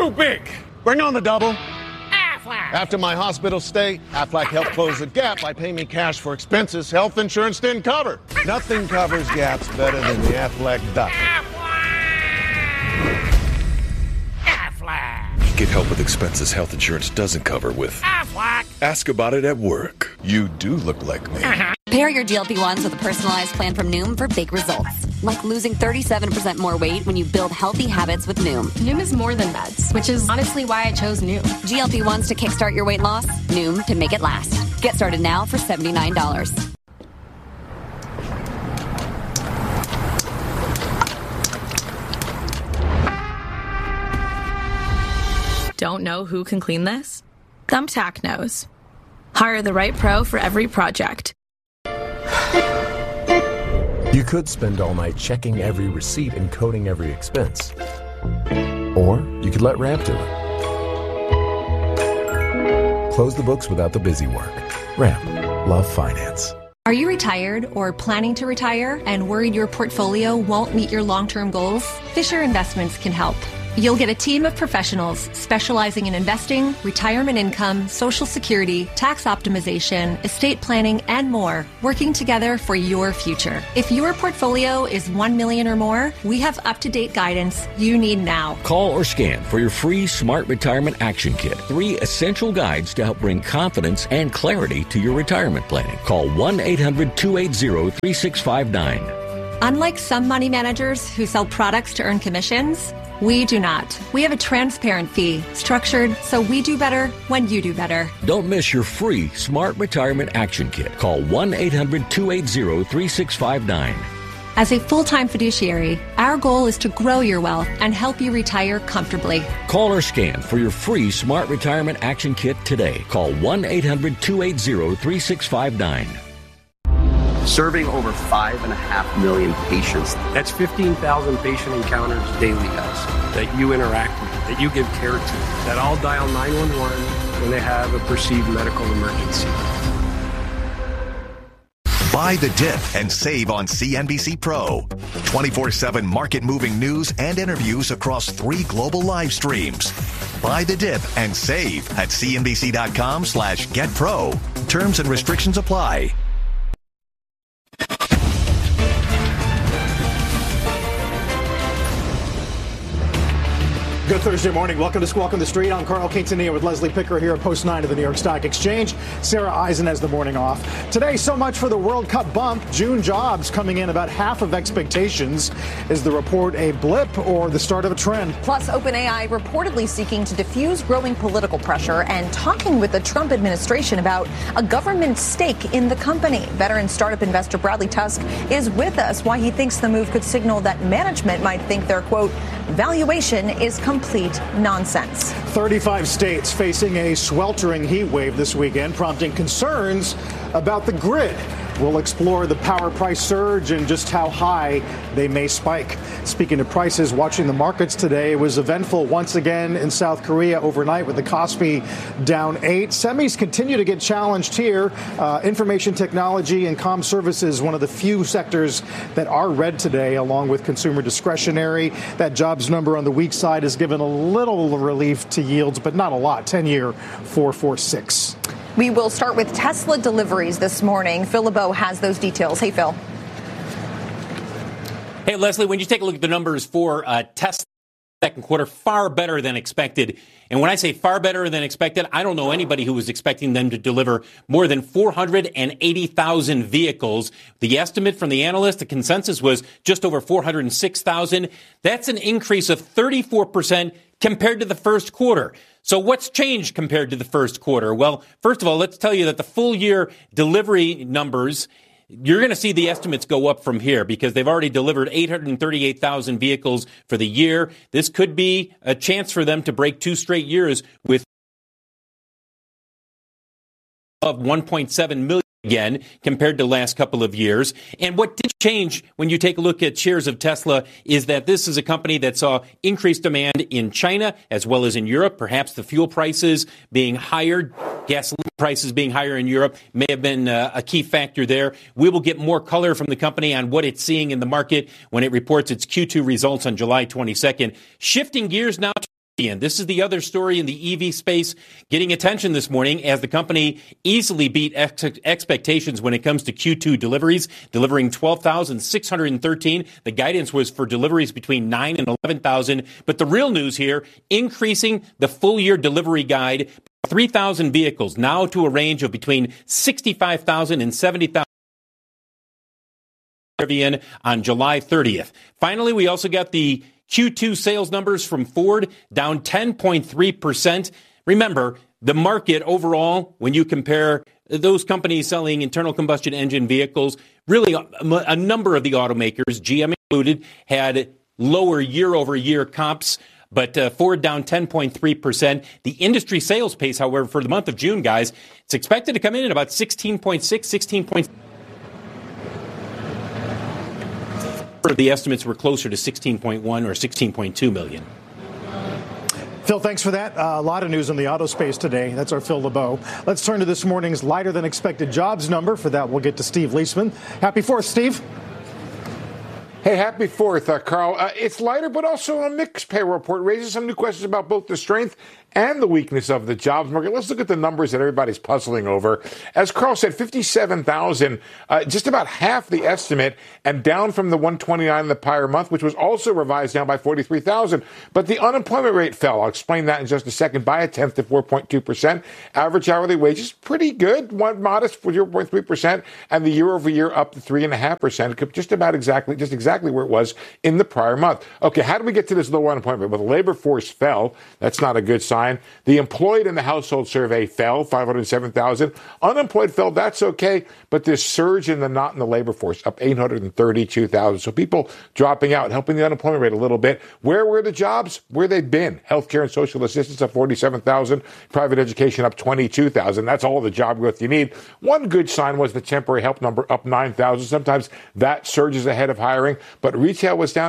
too big. Bring on the double. Aflac. After my hospital stay, Aflac helped close the gap by paying me cash for expenses health insurance didn't cover. Nothing covers gaps better than the Aflac duck. Aflac. Get help with expenses health insurance doesn't cover with Aflac. Ask about it at work. You do look like me. Pair your GLP-1s with a personalized plan from Noom for big results. Like losing 37% more weight when you build healthy habits with Noom. Noom is more than meds, which is honestly why I chose Noom. GLP-1s to kickstart your weight loss. Noom to make it last. Get started now for $79. Don't know who can clean this? Thumbtack knows. Hire the right pro for every project. You could spend all night checking every receipt and coding every expense. Or you could let Ramp do it. Close the books without the busy work. Ramp. Love finance. Are you retired or planning to retire and worried your portfolio won't meet your long-term goals? Fisher Investments can help. You'll get a team of professionals specializing in investing, retirement income, Social Security, tax optimization, estate planning, and more, working together for your future. If your portfolio is $1 million or more, we have up-to-date guidance you need now. Call or scan for your free Smart Retirement Action Kit. 3 essential guides to help bring confidence and clarity to your retirement planning. Call 1-800-280-3659. Unlike some money managers who sell products to earn commissions, we do not. We have a transparent fee, structured so we do better when you do better. Don't miss your free Smart Retirement Action Kit. Call 1-800-280-3659. As a full-time fiduciary, our goal is to grow your wealth and help you retire comfortably. Call or scan for your free Smart Retirement Action Kit today. Call 1-800-280-3659. Serving over 5.5 million patients. That's 15,000 patient encounters daily, guys, that you interact with, that you give care to, that all dial 911 when they have a perceived medical emergency. Buy the dip and save on CNBC Pro. 24/7 market-moving news and interviews across 3 global live streams. Buy the dip and save at cnbc.com/getpro. Terms and restrictions apply. Good Thursday morning. Welcome to Squawk on the Street. I'm Carl Quintanilla with Leslie Picker here at Post 9 of the New York Stock Exchange. Sarah Eisen has the morning off. Today, so much for the World Cup bump. June jobs coming in about half of expectations. Is the report a blip or the start of a trend? Plus, OpenAI reportedly seeking to diffuse growing political pressure and talking with the Trump administration about a government stake in the company. Veteran startup investor Bradley Tusk is with us. Why he thinks the move could signal that management might think their, quote, valuation is complete nonsense. 35 states facing a sweltering heat wave this weekend, prompting concerns about the grid. We'll explore the power price surge and just how high they may spike. Speaking of prices, watching the markets today was eventful once again in South Korea overnight with the Kospi down 8. Semis continue to get challenged here. Information technology and comm services, one of the few sectors that are red today, along with consumer discretionary. That jobs number on the weak side has given a little relief to yields, but not a lot. 10-year 4.46. We will start with Tesla deliveries this morning. Phil LeBeau has those details. Hey, Phil. Hey, Leslie, when you take a look at the numbers for Tesla second quarter, far better than expected. And when I say far better than expected, I don't know anybody who was expecting them to deliver more than 480,000 vehicles. The estimate from the analyst, the consensus was just over 406,000. That's an increase of 34% compared to the first quarter. So what's changed compared to the first quarter? Well, first of all, let's tell you that the full year delivery numbers, you're going to see the estimates go up from here because they've already delivered 838,000 vehicles for the year. This could be a chance for them to break 2 straight years with of 1.7 million again compared to the last couple of years. And what did change when you take a look at shares of Tesla is that this is a company that saw increased demand in China as well as in Europe. Perhaps the fuel prices being higher, gasoline prices being higher in Europe may have been a key factor there. We will get more color from the company on what it's seeing in the market when it reports its Q2 results on July 22nd. Shifting gears now to This is the other story in the EV space getting attention this morning as the company easily beat expectations when it comes to Q2 deliveries, delivering 12,613. The guidance was for deliveries between 9 and 11,000. But the real news here, increasing the full year delivery guide, 3,000 vehicles, now to a range of between 65,000 and 70,000. On July 30th. Finally, we also got the Q2 sales numbers from Ford, down 10.3%. Remember, the market overall, when you compare those companies selling internal combustion engine vehicles, really a number of the automakers, GM included, had lower year-over-year comps. But Ford down 10.3%. The industry sales pace, however, for the month of June, guys, it's expected to come in at about 16.6. The estimates were closer to 16.1 or 16.2 million. Phil, thanks for that. A lot of news in the auto space today. That's our Phil LeBeau. Let's turn to this morning's lighter than expected jobs number. For that, we'll get to Steve Leisman. Happy 4th, Steve. Hey, happy 4th, Carl. It's lighter, but also a mixed payroll report. Raises some new questions about both the strength and the weakness of the jobs market. Let's look at the numbers that everybody's puzzling over. As Carl said, 57,000, just about half the estimate, and down from the 129 in the prior month, which was also revised down by 43,000. But the unemployment rate fell. I'll explain that in just a second, by 1/10 to 4.2%. Average hourly wages, pretty good, modest, 0.3%, and the year-over-year up to 3.5%, just exactly where it was in the prior month. Okay, how do we get to this low unemployment? Well, the labor force fell. That's not a good sign. The employed in the household survey fell, 507,000. Unemployed fell, that's okay, but this surge in the not in the labor force, up 832,000. So people dropping out, helping the unemployment rate a little bit. Where were the jobs? Where they've been. Healthcare and social assistance up 47,000. Private education up 22,000. That's all the job growth you need. One good sign was the temporary help number up 9,000. Sometimes that surges ahead of hiring, but retail was down